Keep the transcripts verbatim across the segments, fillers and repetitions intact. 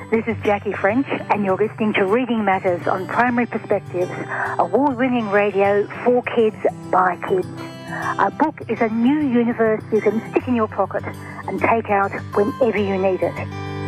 This is Jackie French, and you're listening to Reading Matters on Primary Perspectives, award-winning radio for kids, by kids. A book is a new universe you can stick in your pocket and take out whenever you need it.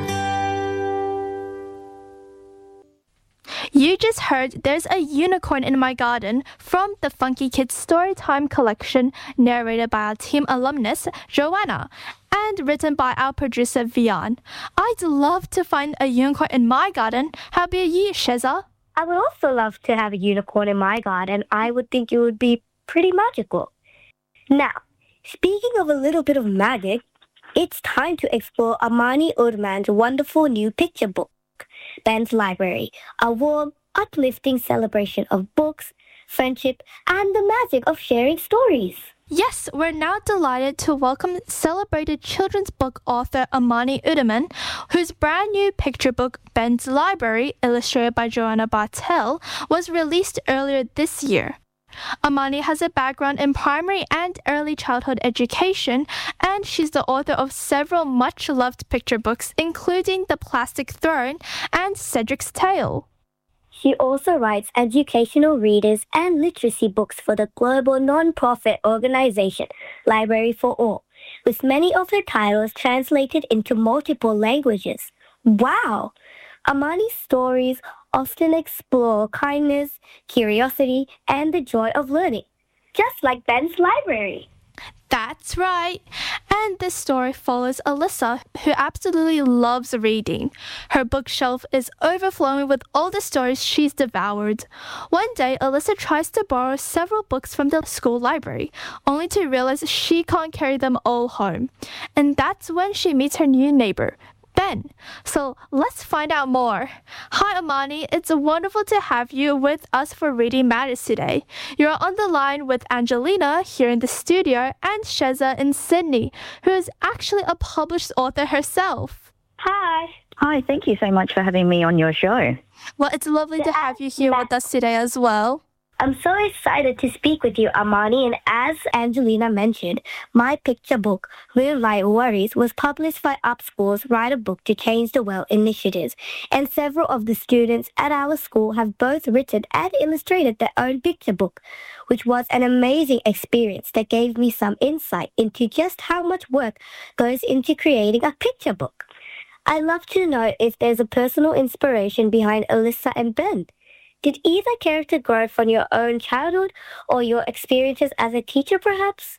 You just heard There's a Unicorn in My Garden from the Funky Kids Storytime collection, narrated by our team alumnus, Joanna, and written by our producer, Vian. I'd love to find a unicorn in my garden. How about you, Sheza? I would also love to have a unicorn in my garden. I would think it would be pretty magical. Now, speaking of a little bit of magic, it's time to explore Amani Urman's wonderful new picture book, Ben's Library, a warm, uplifting celebration of books, friendship, and the magic of sharing stories. Yes, we're now delighted to welcome celebrated children's book author Amani Urman, whose brand new picture book, Ben's Library, illustrated by Joanna Bartel, was released earlier this year. Amani has a background in primary and early childhood education, and she's the author of several much-loved picture books, including The Plastic Throne and Cedric's Tale. She also writes educational readers and literacy books for the global non-profit organization Library for All, with many of her titles translated into multiple languages. Wow! Amani's stories often explore kindness, curiosity, and the joy of learning, just like Ben's Library. That's right. And this story follows Alyssa, who absolutely loves reading. Her bookshelf is overflowing with all the stories she's devoured. One day, Alyssa tries to borrow several books from the school library, only to realize she can't carry them all home. And that's when she meets her new neighbor, Ben. So let's find out more. Hi, Amani. It's wonderful to have you with us for Reading Matters today. You're on the line with Angelina here in the studio and Sheza in Sydney, who is actually a published author herself. Hi. Hi, thank you so much for having me on your show. Well, it's lovely to have you here with us today as well. I'm so excited to speak with you, Amani, and as Angelina mentioned, my picture book, Real Light Worries, was published by UpSchool's Write a Book to Change the World initiatives, and several of the students at our school have both written and illustrated their own picture book, which was an amazing experience that gave me some insight into just how much work goes into creating a picture book. I'd love to know if there's a personal inspiration behind Alyssa and Ben. Did either character grow from your own childhood or your experiences as a teacher, perhaps?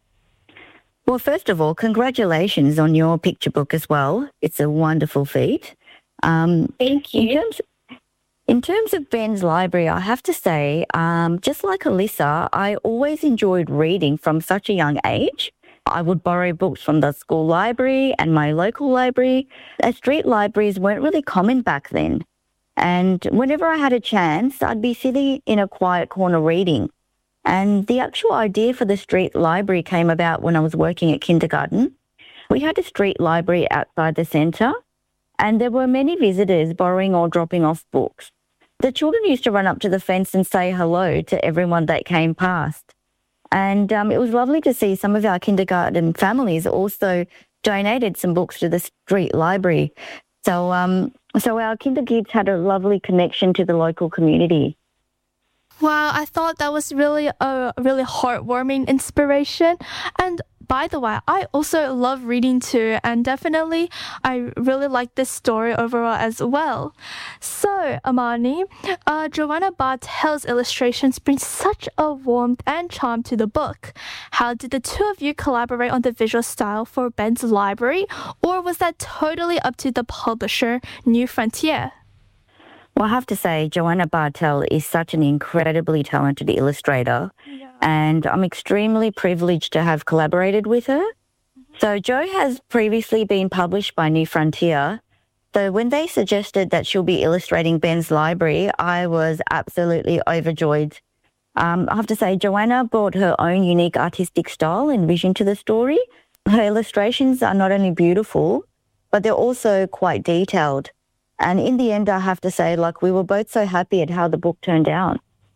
Well, first of all, congratulations on your picture book as well. It's a wonderful feat. Um, Thank you. In terms, in terms of Ben's Library, I have to say, um, just like Alyssa, I always enjoyed reading from such a young age. I would borrow books from the school library and my local library, as street libraries weren't really common back then. And whenever I had a chance, I'd be sitting in a quiet corner reading. And the actual idea for the street library came about when I was working at kindergarten. We had a street library outside the centre, and there were many visitors borrowing or dropping off books. The children used to run up to the fence and say hello to everyone that came past. And um, it was lovely to see some of our kindergarten families also donated some books to the street library. So um, so our kinder kids had a lovely connection to the local community. Wow, I thought that was really a really heartwarming inspiration. And by the way, I also love reading too, and definitely I really like this story overall as well. So, Amani, uh, Joanna Bartel's illustrations bring such a warmth and charm to the book. How did the two of you collaborate on the visual style for Ben's Library, or was that totally up to the publisher, New Frontier? Well, I have to say, Joanna Bartel is such an incredibly talented illustrator, yeah. And I'm extremely privileged to have collaborated with her. Mm-hmm. So Jo has previously been published by New Frontier. So when they suggested that she'll be illustrating Ben's Library, I was absolutely overjoyed. Um, I have to say, Joanna brought her own unique artistic style and vision to the story. Her illustrations are not only beautiful, but they're also quite detailed. And in the end, I have to say, like, we were both so happy at how the book turned out.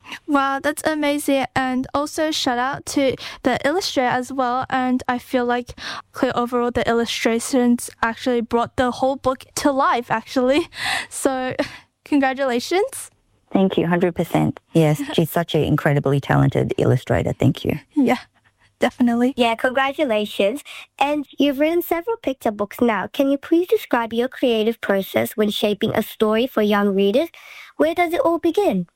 Wow, that's amazing. And also shout out to the illustrator as well. And I feel like clear overall the illustrations actually brought the whole book to life actually. So congratulations. Thank you, one hundred percent. Yes, she's such an incredibly talented illustrator. Thank you. Yeah, definitely. Yeah, congratulations. And you've written several picture books now. Can you please describe your creative process when shaping a story for young readers? Where does it all begin?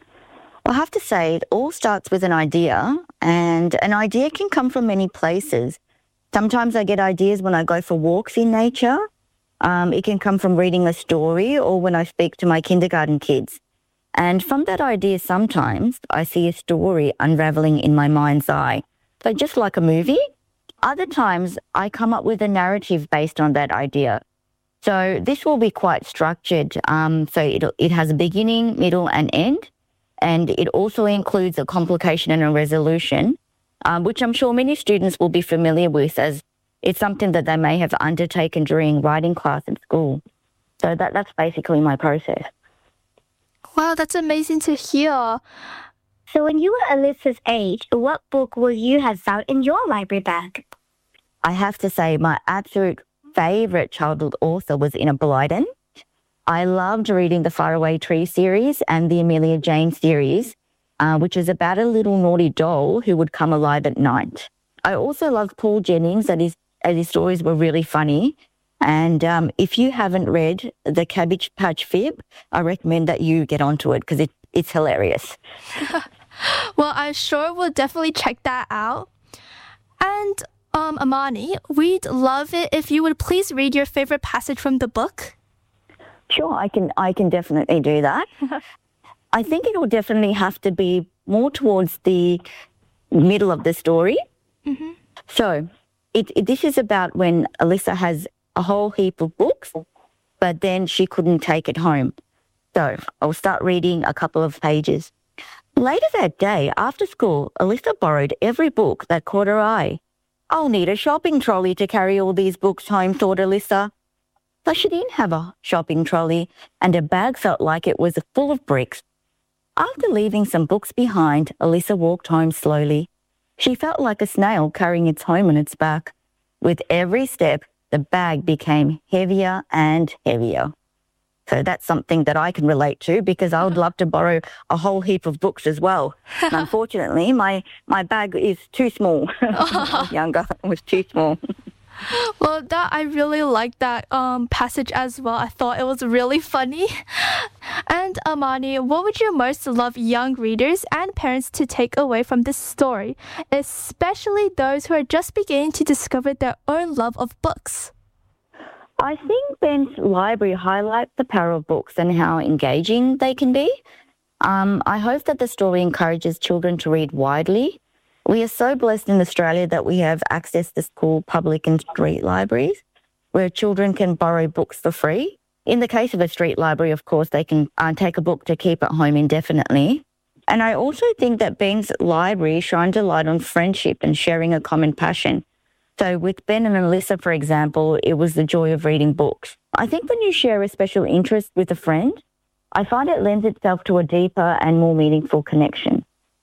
I have to say, it all starts with an idea, and an idea can come from many places. Sometimes I get ideas when I go for walks in nature. Um, it can come from reading a story or when I speak to my kindergarten kids. And from that idea, sometimes I see a story unraveling in my mind's eye. So just like a movie. Other times I come up with a narrative based on that idea. So this will be quite structured. Um, so it, it has a beginning, middle and end. And it also includes a complication and a resolution, um, which I'm sure many students will be familiar with as it's something that they may have undertaken during writing class at school. So that, that's basically my process. Wow, that's amazing to hear. So when you were Alyssa's age, what book will you have found in your library bag? I have to say my absolute favourite childhood author was Enid Blyton. I loved reading the Faraway Tree series and the Amelia Jane series, uh, which is about a little naughty doll who would come alive at night. I also loved Paul Jennings, and his, and his stories were really funny. And um, if you haven't read The Cabbage Patch Fib, I recommend that you get onto it because it, it's hilarious. Well, I sure will definitely check that out. And um, Amani, we'd love it if you would please read your favorite passage from the book. Sure, I can I can definitely do that. I think it will definitely have to be more towards the middle of the story. Mm-hmm. So it, it, this is about when Alyssa has a whole heap of books, but then she couldn't take it home. So I'll start reading a couple of pages. Later that day, after school, Alyssa borrowed every book that caught her eye. I'll need a shopping trolley to carry all these books home, thought Alyssa. So she didn't have a shopping trolley, and her bag felt like it was full of bricks. After leaving some books behind, Alyssa walked home slowly. She felt like a snail carrying its home on its back. With every step, the bag became heavier and heavier. So that's something that I can relate to because I would love to borrow a whole heap of books as well. And unfortunately, my, my bag is too small. When I was younger, it was too small. Well, that I really liked that um, passage as well. I thought it was really funny. And Amani, what would you most love young readers and parents to take away from this story, especially those who are just beginning to discover their own love of books? I think Ben's library highlights the power of books and how engaging they can be. Um, I hope that the story encourages children to read widely. We are so blessed in Australia that we have access to school, public and street libraries where children can borrow books for free. In the case of a street library, of course, they can uh, take a book to keep at home indefinitely. And I also think that Ben's library shines a light on friendship and sharing a common passion. So with Ben and Alyssa, for example, it was the joy of reading books. I think when you share a special interest with a friend, I find it lends itself to a deeper and more meaningful connection.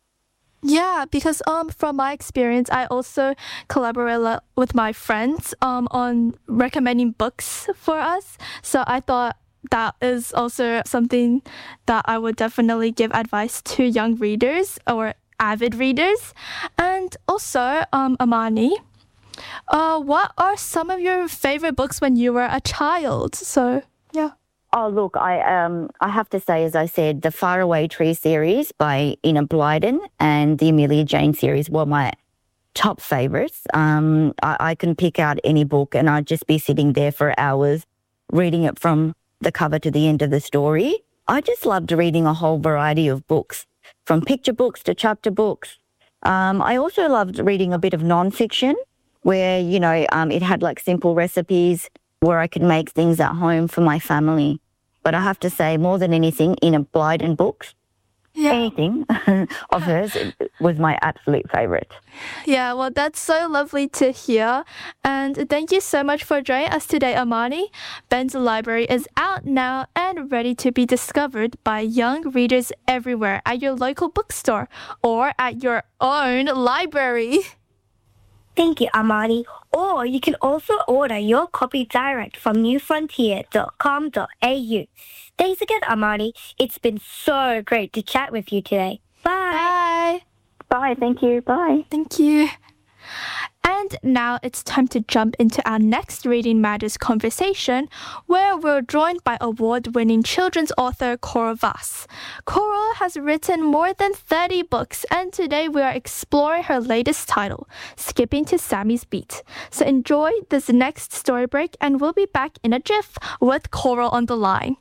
Yeah, because um, from my experience, I also collaborate a lot with my friends um, on recommending books for us. So I thought that is also something that I would definitely give advice to young readers or avid readers. And also, um, Amani, uh, what are some of your favorite books when you were a child? So, yeah. Oh, look, I um I have to say, as I said, the Faraway Tree series by Enid Blyton and the Amelia Jane series were my top favourites. Um, I, I can pick out any book and I'd just be sitting there for hours reading it from the cover to the end of the story. I just loved reading a whole variety of books, from picture books to chapter books. Um, I also loved reading a bit of non-fiction where, you know, um, it had like simple recipes where I could make things at home for my family. But I have to say, more than anything, Enid Blyton books. Yeah. Anything of hers was my absolute favorite. Yeah, well, that's so lovely to hear. And thank you so much for joining us today, Amani. Ben's Library is out now and ready to be discovered by young readers everywhere at your local bookstore or at your own library. Thank you, Amani. Or you can also order your copy direct from new frontier dot com dot a u. Thanks again, Amani. It's been so great to chat with you today. Bye. Bye. Bye, thank you, bye. Thank you. And now it's time to jump into our next Reading Matters conversation, where we're joined by award-winning children's author Coral Vass. Coral has written more than thirty books, and today we are exploring her latest title, Skipping to Sammy's Beat. So enjoy this next story break, and we'll be back in a jiff with Coral on the line.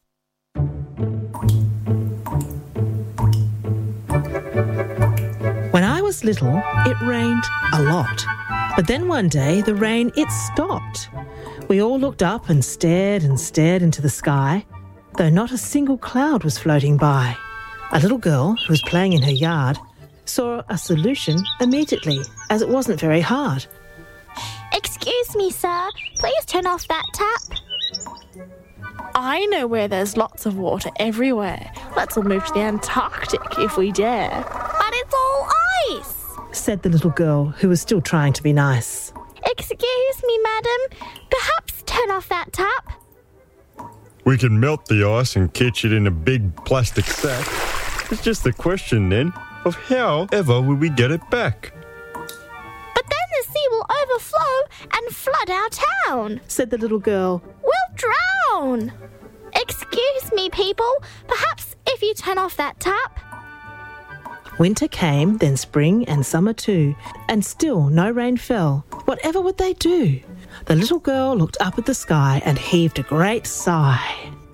When I was little, it rained a lot. But then one day, the rain, it stopped. We all looked up and stared and stared into the sky, though not a single cloud was floating by. A little girl who was playing in her yard saw a solution immediately, as it wasn't very hard. Excuse me, sir. Please turn off that tap. I know where there's lots of water everywhere. Let's all move to the Antarctic if we dare. But it's all ice. Said the little girl, who was still trying to be nice. Excuse me, madam. Perhaps turn off that tap. We can melt the ice and catch it in a big plastic sack. It's just a question then of how ever will we get it back? But then the sea will overflow and flood our town. Said the little girl. We'll drown. Excuse me, people. Perhaps if you turn off that tap. Winter came, then spring and summer too, and still no rain fell. Whatever would they do? The little girl looked up at the sky and heaved a great sigh.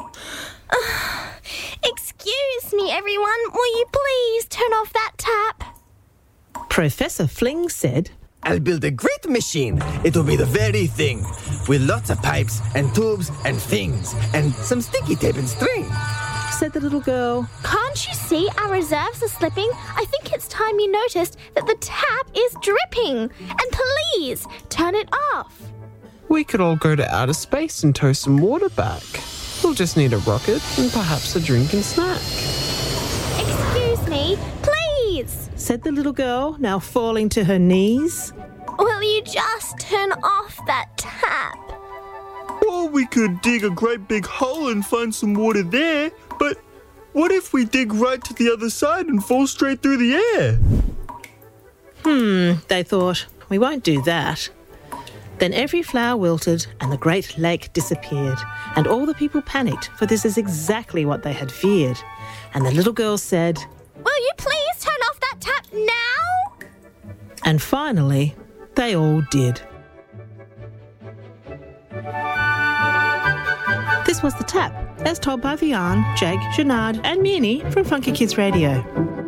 Excuse me, everyone. Will you please turn off that tap? Professor Fling said, I'll build a great machine. It'll be the very thing, with lots of pipes and tubes and things, and some sticky tape and string. Said the little girl. Can't you see our reserves are slipping? I think it's time you noticed that the tap is dripping. And please, turn it off. We could all go to outer space and tow some water back. We'll just need a rocket and perhaps a drink and snack. Excuse me, please. Said the little girl, now falling to her knees. Will you just turn off that tap? Or we could dig a great big hole and find some water there. But what if we dig right to the other side and fall straight through the air? Hmm, they thought, we won't do that. Then every flower wilted and the great lake disappeared, and all the people panicked, for this is exactly what they had feared. And the little girl said, Will you please turn off that tap now? And finally, they all did. This was The Tap, as told by Vian, Jag, Janard and Meanie from Funky Kids Radio.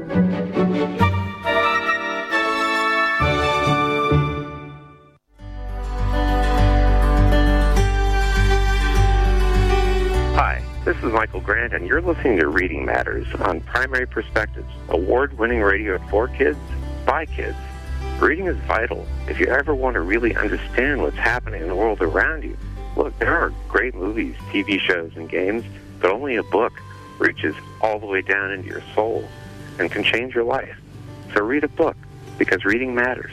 Hi, this is Michael Grant, and you're listening to Reading Matters on Primary Perspectives, award-winning radio for kids, by kids. Reading is vital if you ever want to really understand what's happening in the world around you. Look, there are great movies, T V shows, and games, but only a book reaches all the way down into your soul and can change your life. So read a book, because reading matters.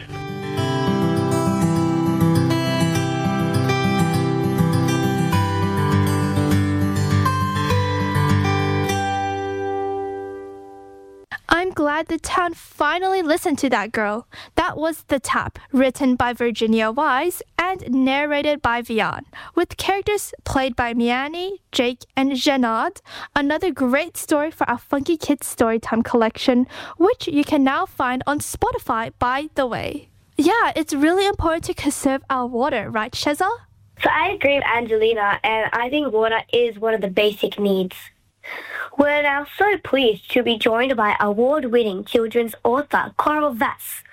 I'm glad the town finally listened to that girl. That was The Tap, written by Virginia Wise and narrated by Vian, with characters played by Miani, Jake, and Janad. Another great story for our Funky Kids Storytime collection, which you can now find on Spotify, by the way. Yeah, it's really important to conserve our water, right, Sheza? So I agree with Angelina, and I think water is one of the basic needs. We're now so pleased to be joined by award-winning children's author Coral Vass.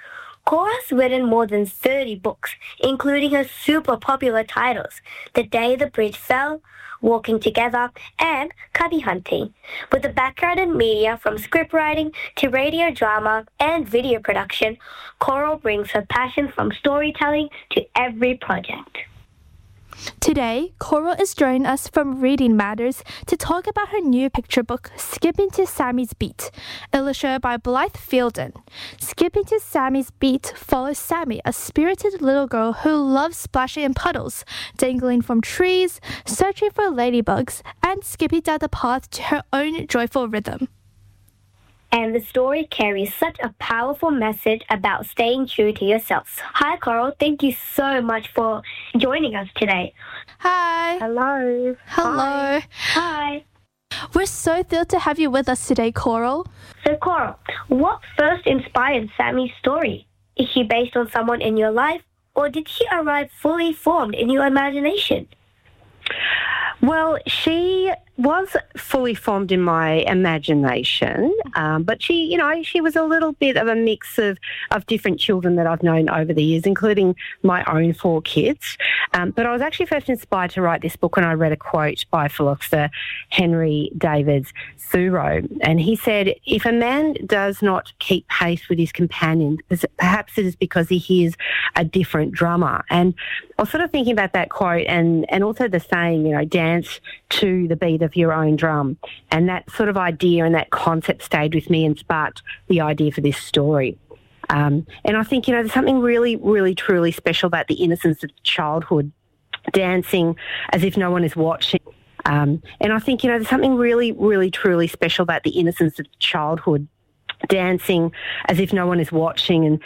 Cora's written more than thirty books, including her super popular titles, The Day the Bridge Fell, Walking Together, and Cubby Hunting. With a background in media from scriptwriting to radio drama and video production, Coral brings her passion from storytelling to every project. Today, Coral is joining us from Reading Matters to talk about her new picture book, Skipping to Sammy's Beat, illustrated by Blythe Fielden. Skipping to Sammy's Beat follows Sammy, a spirited little girl who loves splashing in puddles, dangling from trees, searching for ladybugs, and skipping down the path to her own joyful rhythm. And the story carries such a powerful message about staying true to yourself. Hi, Coral. Thank you so much for joining us today. Hi. Hello. Hello. Hi. Hi. We're so thrilled to have you with us today, Coral. So, Coral, what first inspired Sammy's story? Is she based on someone in your life, or did she arrive fully formed in your imagination? Well, she was fully formed in my imagination, um, but she, you know, she was a little bit of a mix of, of different children that I've known over the years, including my own four kids. Um, but I was actually first inspired to write this book when I read a quote by philosopher Henry David Thoreau, and he said, "If a man does not keep pace with his companions, perhaps it is because he hears a different drummer." And I was sort of thinking about that quote and, and also the saying, you know, dance to the beat of your own drum. And that sort of idea and that concept stayed with me and sparked the idea for this story. Um, and I think, you know, there's something really, really, truly special about the innocence of childhood, dancing as if no one is watching. Um, and I think, you know, there's something really, really, truly special about the innocence of childhood, dancing as if no one is watching and